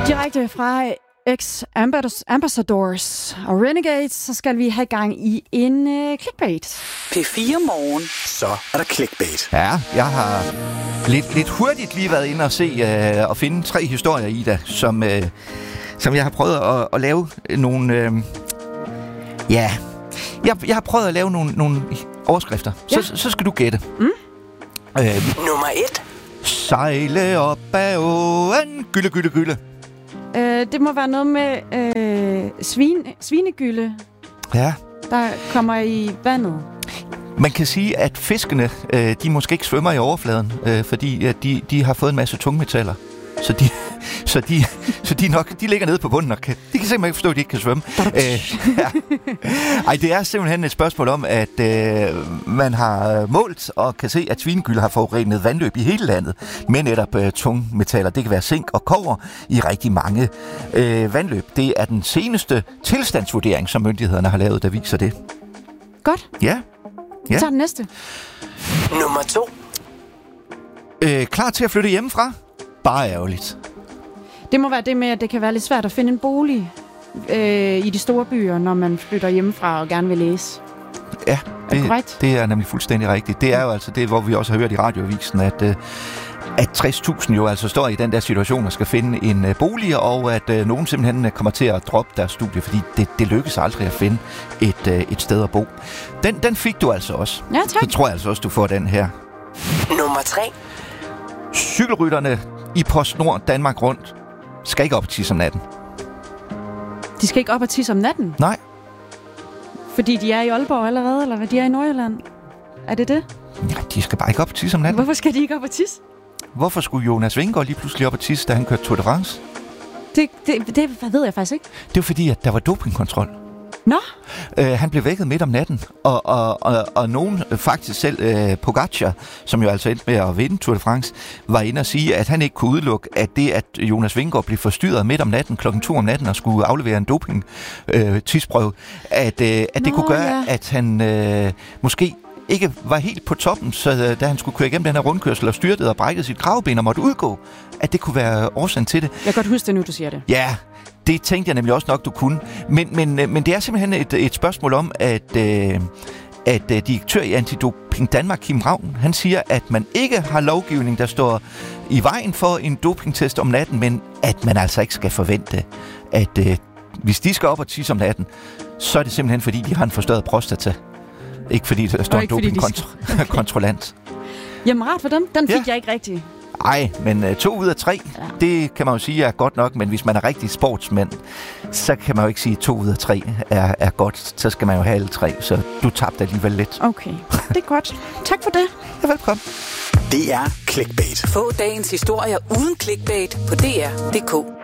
Direkte fra Ambassadors og Renegades, så skal vi have gang i en clickbait. P4 Morgen. Så er der clickbait. Ja, jeg har lidt hurtigt lige været inde og se og finde 3 historier i det, som jeg har prøvet at lave nogle... Jeg har prøvet at lave nogle overskrifter. Ja. Så skal du gætte. Nummer 1. Sejle op ad åen, gylde. Det må være noget med svinegylde, Ja. der kommer i vandet. Man kan sige, at fiskene, de måske ikke svømmer i overfladen, fordi de har fået en masse tungmetaller. Så de ligger nede på bunden og de kan simpelthen ikke forstå, at de ikke kan svømme. Ja. Ej, det er simpelthen et spørgsmål om, at man har målt og kan se, at svinegylde har forurenet vandløb i hele landet med netop tungmetaller. Det kan være zink og kobber i rigtig mange vandløb. Det er den seneste tilstandsvurdering, som myndighederne har lavet, der viser det. Godt. Ja. Vi tager den næste. Nummer 2. Klar til at flytte hjemmefra? Bare ærgerligt. Det må være det med, at det kan være lidt svært at finde en bolig i de store byer, når man flytter hjemmefra og gerne vil læse. Ja, det er nemlig fuldstændig rigtigt. Det er jo altså det, hvor vi også har hørt i radioavisen, at 60.000 jo altså står i den der situation og skal finde en bolig, og at nogen simpelthen kommer til at droppe deres studie, fordi det lykkes aldrig at finde et sted at bo. Den fik du altså også. Ja, tak. Så tror jeg altså også, du får den her. Nummer 3. Cykelrytterne i PostNord Danmark rundt skal ikke op og tisse om natten. De skal ikke op og tisse om natten? Nej. Fordi de er i Aalborg allerede, eller hvad? De er i Nordjylland. Er det det? Nej, de skal bare ikke op og tisse om natten. Hvorfor skal de ikke op og tisse? Hvorfor skulle Jonas Vingegaard lige pludselig op og tisse, da han kørte Tour de France? Det ved jeg faktisk ikke. Det var fordi, at der var dopingkontrol. Nå? Han blev vækket midt om natten, og nogen, faktisk selv Pogacar, som jo altså endte med at vinde Tour de France, var inde og sige, at han ikke kunne udelukke, at det, at Jonas Vingegaard blev forstyrret midt om natten, 2:00 om natten, og skulle aflevere en doping-tidsprøve, at det kunne gøre, at han måske ikke var helt på toppen, så da han skulle køre igennem den her rundkørsel og styrtede og brækkede sit kravben og måtte udgå, at det kunne være årsagen til det. Jeg kan godt huske det nu, du siger det. Ja, det tænkte jeg nemlig også nok, du kunne. Men det er simpelthen et spørgsmål om, at direktør i Antidoping Danmark, Kim Ravn, han siger, at man ikke har lovgivning, der står i vejen for en dopingtest om natten, men at man altså ikke skal forvente, at hvis de skal op og tisse om natten, så er det simpelthen, fordi de har en forstørret prostata. Ikke fordi der står en dopingkontrollant. Jamen rart for dem. Den fik jeg ikke rigtig. Ej, men 2 ud af 3, det kan man jo sige er godt nok, men hvis man er rigtig sportsmand, så kan man jo ikke sige, at 2 ud af 3 er godt. Så skal man jo have alle 3, så du tabte alligevel lidt. Okay, det er godt. Tak for det. Ja, velkommen. Det er clickbait. Få dagens historier uden clickbait på dr.dk.